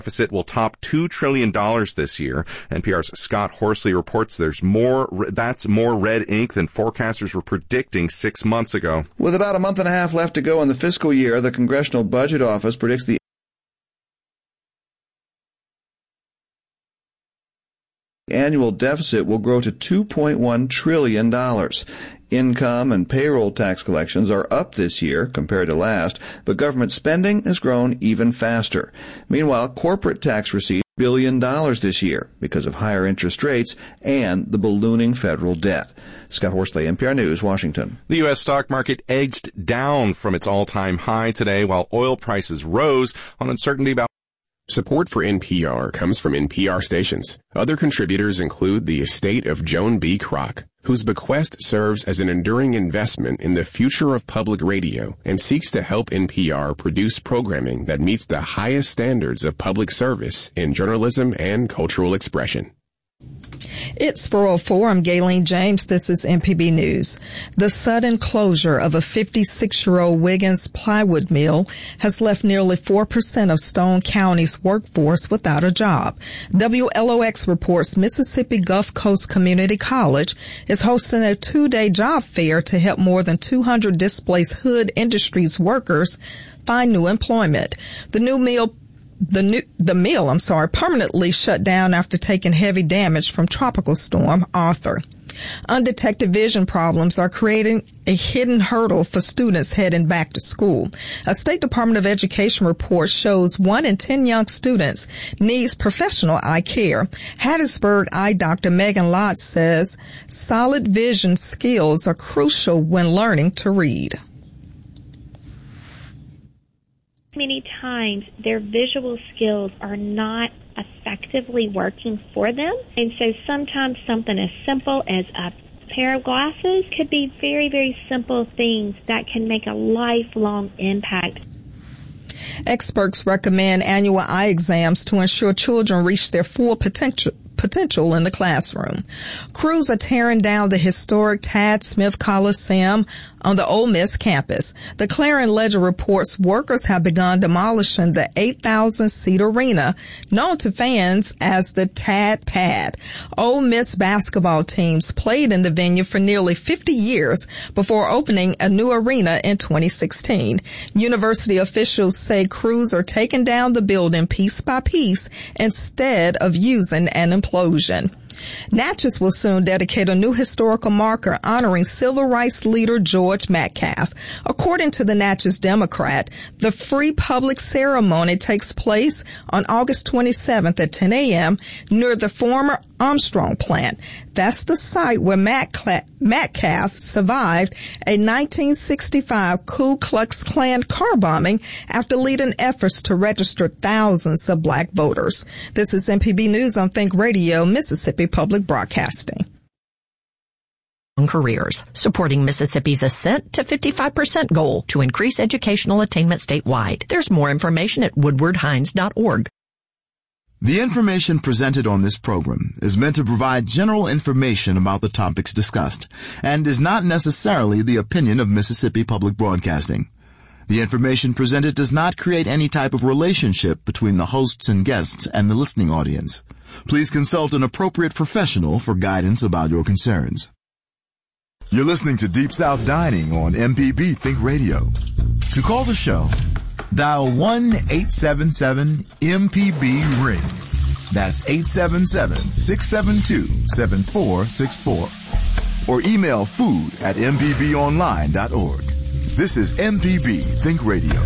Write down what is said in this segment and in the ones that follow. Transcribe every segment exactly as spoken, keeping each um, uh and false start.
deficit will top two trillion dollars this year. N P R's Scott Horsley reports there's more, that's more red ink than forecasters were predicting six months ago. With about a month and a half left to go in the fiscal year, the Congressional Budget Office predicts the annual deficit will grow to two point one trillion dollars. Income and payroll tax collections are up this year compared to last, but government spending has grown even faster. Meanwhile, corporate tax receipts a billion dollars this year because of higher interest rates and the ballooning federal debt. Scott Horsley, N P R News, Washington. The U S stock market edged down from its all-time high today, while oil prices rose on uncertainty about Support for N P R comes from N P R stations. Other contributors include the estate of Joan B. Kroc, whose bequest serves as an enduring investment in the future of public radio and seeks to help N P R produce programming that meets the highest standards of public service in journalism and cultural expression. It's four oh four. I'm Gayleen James. This is M P B News. The sudden closure of a fifty-six-year-old Wiggins plywood mill has left nearly four percent of Stone County's workforce without a job. W L O X reports Mississippi Gulf Coast Community College is hosting a two-day job fair to help more than two hundred displaced Hood Industries workers find new employment. The new mill The new, the mill, I'm sorry, permanently shut down after taking heavy damage from Tropical Storm Arthur. Undetected vision problems are creating a hidden hurdle for students heading back to school. A State Department of Education report shows one in ten young students needs professional eye care. Hattiesburg eye doctor Megan Lott says solid vision skills are crucial when learning to read. Many times their visual skills are not effectively working for them, and so sometimes something as simple as a pair of glasses could be very, very simple things that can make a lifelong impact. Experts recommend annual eye exams to ensure children reach their full potential potential in the classroom. Crews are tearing down the historic Tad Smith Coliseum on the Ole Miss campus. The Clarion Ledger reports workers have begun demolishing the eight thousand seat arena, known to fans as the Tad Pad. Ole Miss basketball teams played in the venue for nearly fifty years before opening a new arena in twenty sixteen. University officials say crews are taking down the building piece by piece instead of using an implosion. Natchez will soon dedicate a new historical marker honoring civil rights leader George Metcalf. According to the Natchez Democrat, the free public ceremony takes place on August twenty-seventh at ten a.m. near the former Armstrong plant. That's the site where Metcalf survived a nineteen sixty-five Ku Klux Klan car bombing after leading efforts to register thousands of black voters. This is M P B News on Think Radio, Mississippi Public Broadcasting. Careers, supporting Mississippi's ascent to fifty-five percent goal to increase educational attainment statewide. There's more information at woodward hines dot org. The information presented on this program is meant to provide general information about the topics discussed and is not necessarily the opinion of Mississippi Public Broadcasting. The information presented does not create any type of relationship between the hosts and guests and the listening audience. Please consult an appropriate professional for guidance about your concerns. You're listening to Deep South Dining on M P B Think Radio. To call the show, dial one eight seven seven M P B ring. That's eight seven seven, six seven two, seven four six four. Or email food at m p b online dot org. This is M P B Think Radio.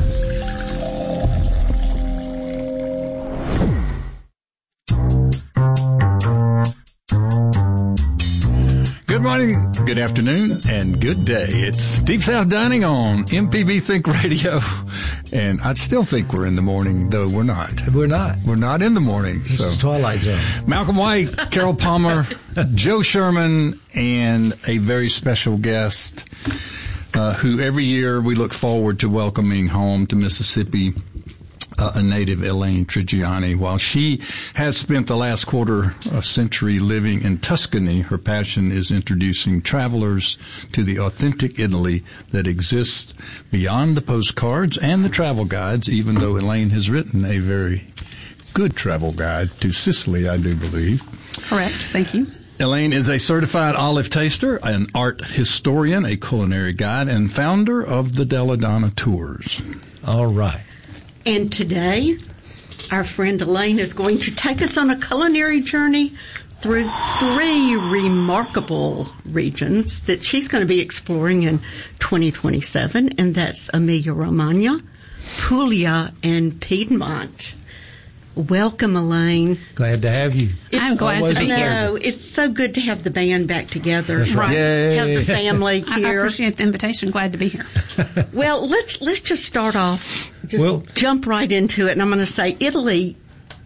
Good morning, good afternoon, and good day. It's Deep South Dining on M P B Think Radio. And I still think we're in the morning, though we're not. We're not. We're not in the morning. This so is Twilight Zone. Malcolm White, Carol Palmer, Joe Sherman, and a very special guest uh, who every year we look forward to welcoming home to Mississippi. Uh, a native, Elaine Trigiani. While she has spent the last quarter of century living in Tuscany, her passion is introducing travelers to the authentic Italy that exists beyond the postcards and the travel guides, even though Elaine has written a very good travel guide to Sicily, I do believe. Correct. Thank you. Elaine is a certified olive taster, an art historian, a culinary guide, and founder of the Della Donna Tours. All right. And today, our friend Elaine is going to take us on a culinary journey through three remarkable regions that she's going to be exploring in twenty twenty-seven, and that's Emilia-Romagna, Puglia, and Piedmont. Welcome, Elaine. Glad to have you. It's, I'm glad to be here. No, it's so good to have the band back together. That's right. Yay. Have the family here. I appreciate the invitation. Glad to be here. Well, let's let's just start off. Just well, jump right into it, and I'm going to say Italy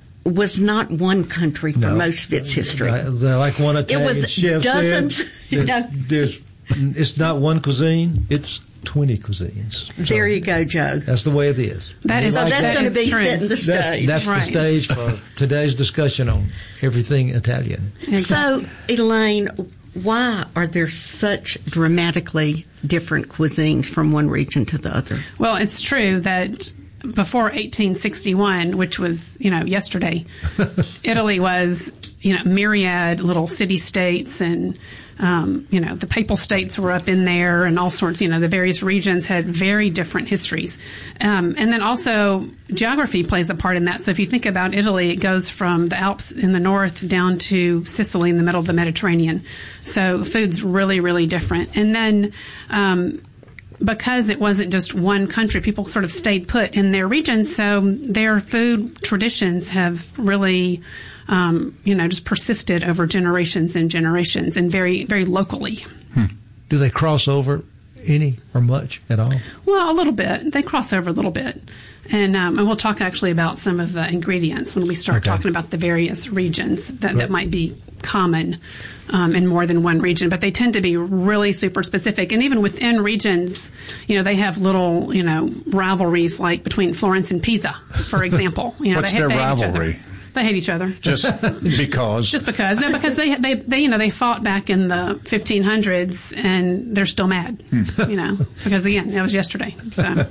was not one country for no, most of its history. Like one Italian it was chef dozens. said, there, no. there's, it's not one cuisine, it's twenty cuisines. So there you go, Joe. That's the way it is. That is, so like, that's that going to is be true. setting the stage. That's, that's right. the stage for today's discussion on everything Italian. Exactly. So, Elaine, why are there such dramatically different cuisines from one region to the other? Well, it's true that before eighteen sixty-one, which was, you know, yesterday, Italy was, you know, myriad little city-states and, um, you know, the papal states were up in there and all sorts, you know, the various regions had very different histories. Um, and then also geography plays a part in that. So if you think about Italy, it goes from the Alps in the north down to Sicily in the middle of the Mediterranean. So food's really, really different. And then, um, because it wasn't just one country, people sort of stayed put in their region, so their food traditions have really, um, you know, just persisted over generations and generations and very, very locally. Hmm. Do they cross over any or much at all? Well, a little bit. They cross over a little bit. And, um, and we'll talk actually about some of the ingredients when we start okay. talking about the various regions that, right. that might be common um, in more than one region. But they tend to be really super specific. And even within regions, you know, they have little, you know, rivalries like between Florence and Pisa, for example. You know, What's they, their they rivalry? Hate each other. They hate each other. Just because? Just because. No, because they, they, they, you know, they fought back in the fifteen hundreds and they're still mad, you know, because again, that was yesterday. So.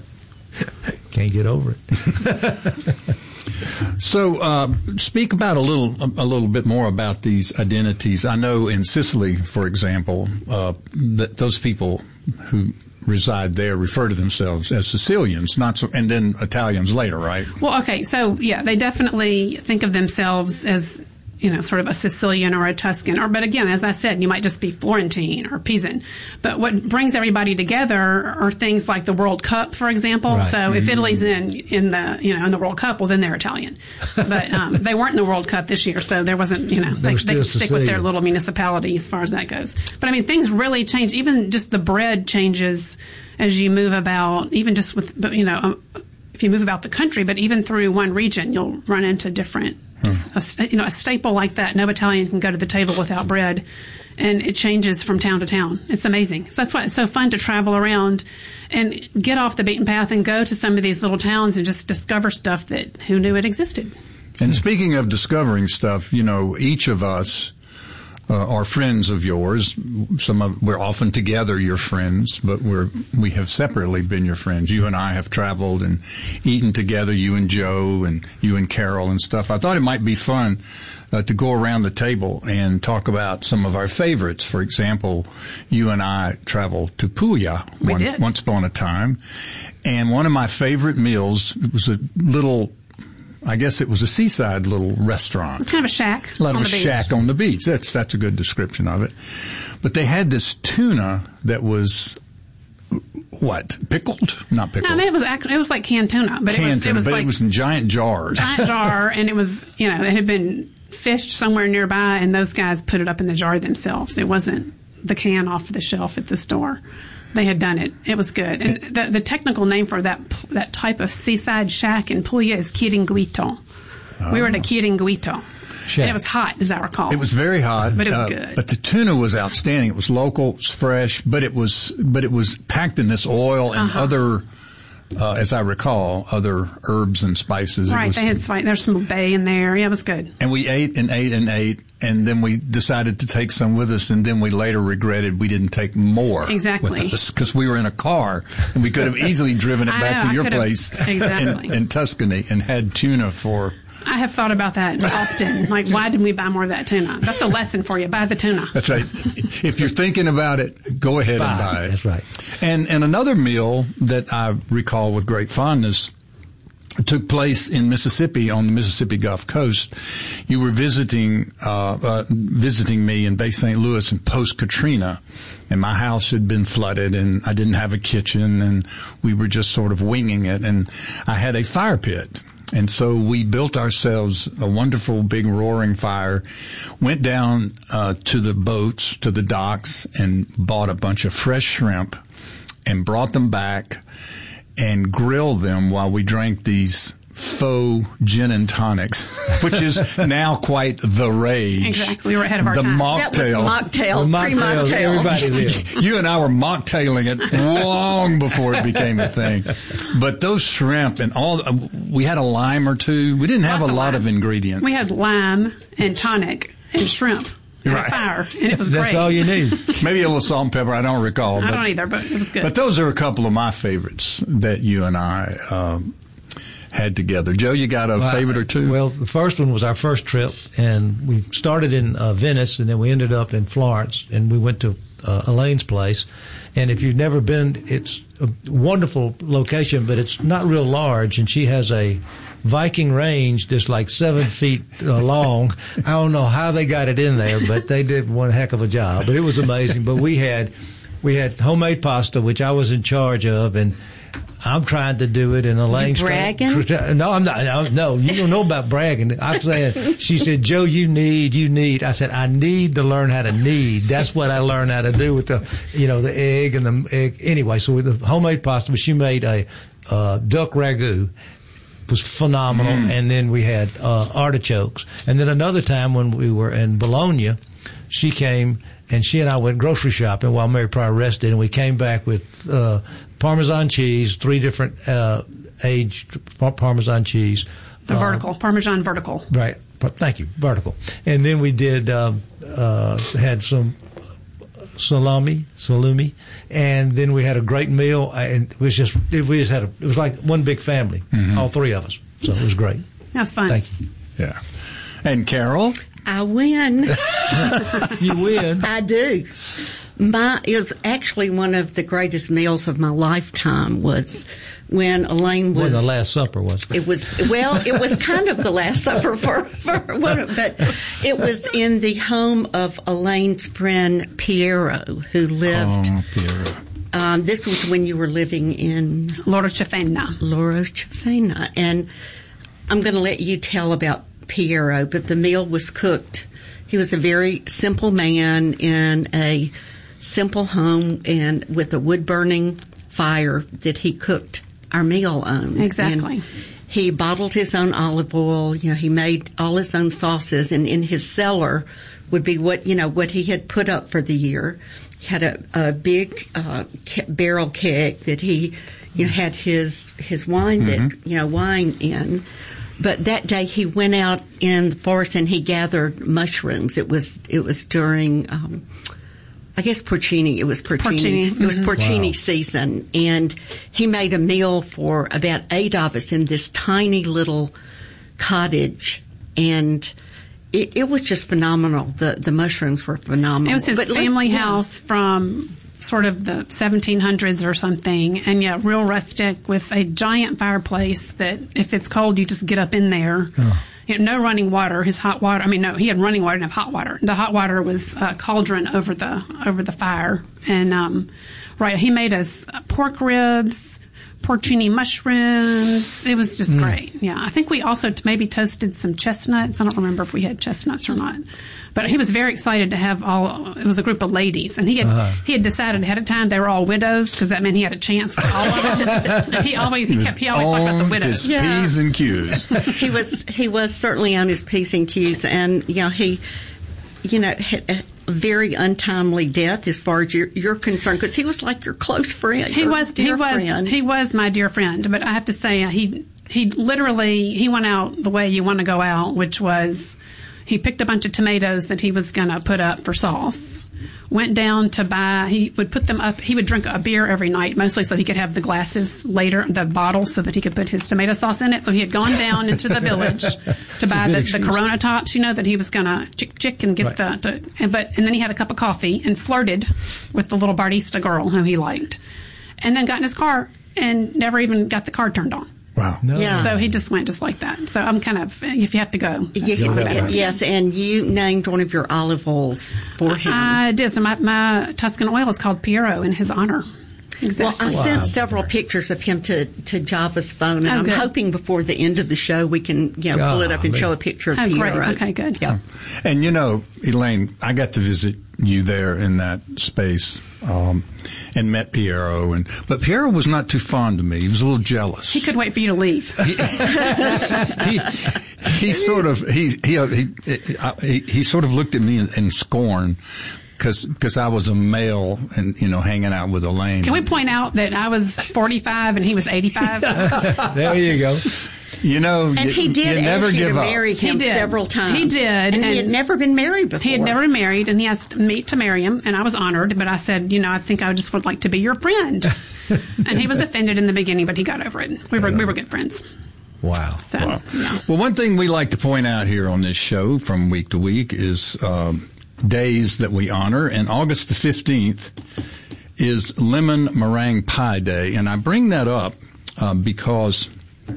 Can't get over it. So, uh, speak about a little, a little bit more about these identities. I know in Sicily, for example, uh, that those people who reside there refer to themselves as Sicilians, not so, and then Italians later, right? Well, okay, so yeah, they definitely think of themselves as, you know, sort of a Sicilian or a Tuscan, or, but again, as I said, you might just be Florentine or Pisan. But what brings everybody together are things like the World Cup, for example. Right. So mm-hmm. if Italy's in, in the, you know, in the World Cup, well, then they're Italian. But, um, they weren't in the World Cup this year, so there wasn't, you know, they, they could stick with their little municipality as far as that goes. But I mean, things really change. Even just the bread changes as you move about, even just with, you know, um, if you move about the country, but even through one region, you'll run into different, just a, you know, a staple like that. No Italian can go to the table without bread, and it changes from town to town. It's amazing. So that's why it's so fun to travel around and get off the beaten path and go to some of these little towns and just discover stuff that who knew it existed. And speaking of discovering stuff, you know, each of us uh, are friends of yours. Some of we're often together your friends, but we're we have separately been your friends. You and I have traveled and eaten together. You and Joe and you and Carol and stuff. I thought it might be fun uh, to go around the table and talk about some of our favorites. For example, you and I traveled to Puglia we one, did. once upon a time, and one of my favorite meals, it was a little, I guess it was a seaside little restaurant. It's kind of a shack. A lot on of the a beach. shack on the beach. That's that's a good description of it. But they had this tuna that was what, pickled? Not pickled. No, I mean, it was actually, it was like canned tuna, but canned it was, tuna, it was but like it was in giant jars. giant jar, and it was, you know, it had been fished somewhere nearby, and those guys put it up in the jar themselves. It wasn't the can off the shelf at the store. They had done it. It was good. And the, the technical name for that that type of seaside shack in Puglia is Chiringuito. Oh. We were at a Chiringuito. And it was hot, as I recall. It was very hot, but it was uh, good. But the tuna was outstanding. It was local, it was fresh, but it was but it was packed in this oil and uh-huh. other, uh, as I recall, other herbs and spices. Right, it was, they had spice. There's some bay in there. Yeah, it was good. And we ate and ate and ate, and then we decided to take some with us, and then we later regretted we didn't take more. Exactly. Because we were in a car, and we could have easily driven it I back know, to your I place exactly. in, in Tuscany and had tuna for I have thought about that often. Like, why didn't we buy more of that tuna? That's a lesson for you. Buy the tuna. That's right. If you're thinking about it, go ahead buy. and buy it. That's right. And and another meal that I recall with great fondness took place in Mississippi, on the Mississippi Gulf Coast. You were visiting uh, uh visiting me in Bay Saint Louis in post-Katrina, and my house had been flooded, and I didn't have a kitchen, and we were just sort of winging it, and I had a fire pit. And so we built ourselves a wonderful big roaring fire, went down uh to the boats, to the docks, and bought a bunch of fresh shrimp and brought them back and grilled them while we drank these faux gin and tonics, which is now quite the rage. Exactly. We were ahead of our the time. Mocktail. That was mocktail. Well, mocktails, everybody did. You and I were mocktailing it long before it became a thing. But those shrimp and all, uh, we had a lime or two. We didn't have Lots a of lot lime. of ingredients. We had lime and tonic and shrimp. Right. Fire, and it was That's great. all you need. Maybe a little salt and pepper. I don't recall. I but, don't either, but it was good. But those are a couple of my favorites that you and I um, had together. Joe, you got a Well, favorite or two? Well, the first one was our first trip, and we started in uh, Venice, and then we ended up in Florence, and we went to uh, Elaine's place. And if you've never been, it's a wonderful location, but it's not real large, and she has a Viking range that's like seven feet uh, long. I don't know how they got it in there, but they did one heck of a job. But it was amazing. But we had we had homemade pasta, which I was in charge of, and I'm trying to do it in Elaine's. You bragging? No, I'm not. No, no, you don't know about bragging. I'm saying, she said, Joe, you need, you need. I said, I need to learn how to knead. That's what I learned how to do with the, you know, the egg and the egg. Anyway, so with the homemade pasta, but she made a uh, duck ragu. Was phenomenal. Mm. And then we had uh, artichokes. And then another time when we were in Bologna, she came and she and I went grocery shopping while Mary Pryor rested, and we came back with uh, Parmesan cheese, three different uh, aged Parmesan cheese. The uh, vertical, Parmesan vertical. Right. Thank you. Vertical. And then we did, um, uh, had some salami, salumi, and then we had a great meal, and it was just, it, we just had a, it was like one big family, mm-hmm. all three of us. So it was great. That's fun. Thank you. Yeah. And Carol? I win. You win. I do. My, it was actually one of the greatest meals of my lifetime was when Elaine was... Well, the Last Supper was. It was, well, it was kind of the Last Supper for, for what, but it was in the home of Elaine's friend Piero, who lived... Oh, Piero. Um, this was when you were living in... Loro Cefena. Loro Cefena. And I'm going to let you tell about Piero, but the meal was cooked. He was a very simple man in a simple home and with a wood-burning fire that he cooked our meal on. Exactly. And he bottled his own olive oil. You know, he made all his own sauces, and in his cellar would be what, you know, what he had put up for the year. He had a, a big uh, ke- barrel keg that he, you know, had his his wine mm-hmm. that, you know, wine in. But that day he went out in the forest and he gathered mushrooms. It was it was during, um, I guess porcini. It was porcini. porcini. It was Mm-hmm. porcini Wow. season, and he made a meal for about eight of us in this tiny little cottage, and it, it was just phenomenal. The the mushrooms were phenomenal. It was his But let's- family yeah. house from sort of the seventeen hundreds or something, and yeah, real rustic with a giant fireplace that if it's cold, you just get up in there. Oh. You know, no running water. His hot water. I mean, no, he had running water, didn't have hot water. The hot water was a cauldron over the over the fire, and um, right, he made us pork ribs, porcini mushrooms. It was just mm. great. Yeah, I think we also t- maybe toasted some chestnuts. I don't remember if we had chestnuts or not. But he was very excited to have all. It was a group of ladies, and he had uh-huh. he had decided ahead of time they were all widows because that meant he had a chance for all of them. he always he kept he always talked about the widows. His Yeah. P's and Q's. he was he was certainly on his P's and Q's, and you know he, you know, had a very untimely death as far as you're, you're concerned, because he was like your close friend. He your was he dear was friend. he was my dear friend, but I have to say uh, he he literally he went out the way you want to go out, which was. He picked a bunch of tomatoes that he was going to put up for sauce. Went down to buy, he would put them up, he would drink a beer every night, mostly so he could have the glasses later, the bottles, so that he could put his tomato sauce in it. So he had gone down into the village to buy the, the Corona tops, you know, that he was going to chick chick and get right. the, to, and, but, and then he had a cup of coffee and flirted with the little barista girl who he liked. And then got in his car and never even got the car turned on. Wow. No. Yeah. So he just went just like that. So I'm kind of, if you have to go. You can, right. Yes, and you named one of your olive oils for him. I did. So my, my Tuscan oil is called Piero in his honor. Exactly. Well, I Wow. sent several pictures of him to, to Java's phone, and Oh, I'm good. hoping before the end of the show we can you know, pull it up and Golly. show a picture of Oh, great. Piero. Okay, good. Yeah. And you know, Elaine, I got to visit you there in that space, um, and met Piero, and but Piero was not too fond of me. He was a little jealous. He couldn't wait for you to leave. he, he sort of he he he, he, he sort of looked at me in, in scorn because I was a male and you know hanging out with Elaine. Can we point out that I was forty-five and he was eighty-five? There you go. You know, And you, he did you never ask you give to up. marry him He did. several times. He did, And, he had and never been married before. He had never been married, and he asked me to marry him, and I was honored. But I said, you know, I think I just would like to be your friend. And he was offended in the beginning, but he got over it. We were we were good friends. Wow. So, Wow. yeah. Well, one thing we like to point out here on this show from week to week is um, days that we honor, and August the fifteenth is Lemon Meringue Pie Day, and I bring that up uh, because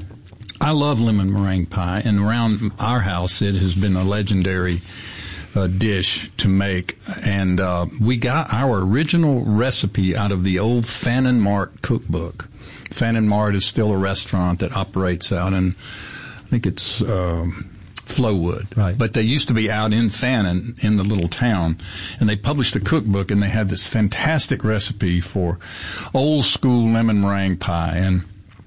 I love lemon meringue pie, and around our house it has been a legendary uh, dish to make, and uh, we got our original recipe out of the old Fannin Mart cookbook. Fannin Mart is still a restaurant that operates out in, I think it's um, Flowood. Right. But they used to be out in Fannin, in the little town, and they published a cookbook, and they had this fantastic recipe for old school lemon meringue pie, and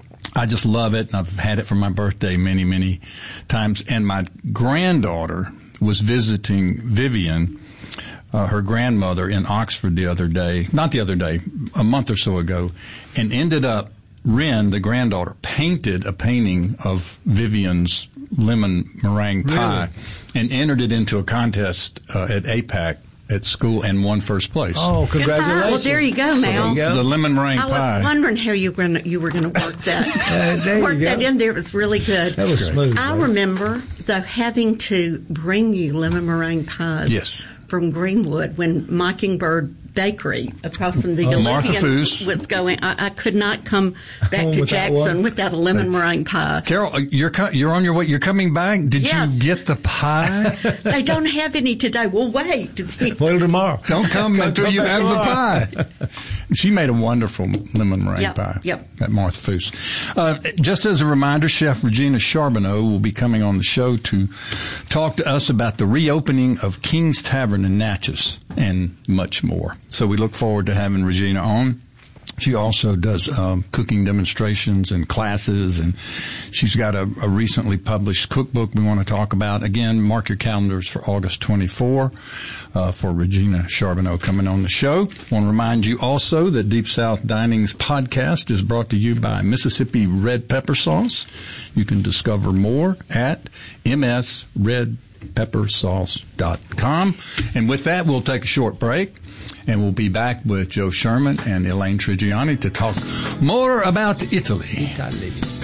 I just love it, and I've had it for my birthday many, many times. And my granddaughter was visiting Vivian, uh, her grandmother, in Oxford the other day, not the other day, a month or so ago, and ended up, Ren, the granddaughter, painted a painting of Vivian's lemon meringue pie and entered it into a contest uh, at A PAC at school and won first place. Oh, congratulations. Well, there you go, Mal. you go. The lemon meringue I pie. was wondering how you were going to you were going to work that Uh, there you work go. that in there. It was really good. That was Great. smooth. I right? remember though having to bring you lemon meringue pies. Yes. From Greenwood when Mockingbird Bakery across from the Oh, Martha Olympian Foos. was going. I, I could not come back Home to without Jackson one. without a lemon meringue pie. Carol, uh, you're co- you're on your way. You're coming back. Did Yes. you get the pie? They don't have any today. Well, wait. Wait till tomorrow. Don't come until come you back have tomorrow. the pie. She made a wonderful lemon meringue Yep, pie yep. at Martha Foos. Uh, just as a reminder, Chef Regina Charbonneau will be coming on the show to talk to us about the reopening of King's Tavern in Natchez and much more. So we look forward to having Regina on. She also does um, cooking demonstrations and classes, and she's got a, a recently published cookbook we want to talk about. Again, mark your calendars for August twenty-fourth uh, for Regina Charbonneau coming on the show. I want to remind you also that Deep South Dining's podcast is brought to you by Mississippi Red Pepper Sauce. You can discover more at m s red pepper sauce dot com. And with that, we'll take a short break. And we'll be back with Joe Sherman and Elaine Trigiani to talk more about Italy. Italy.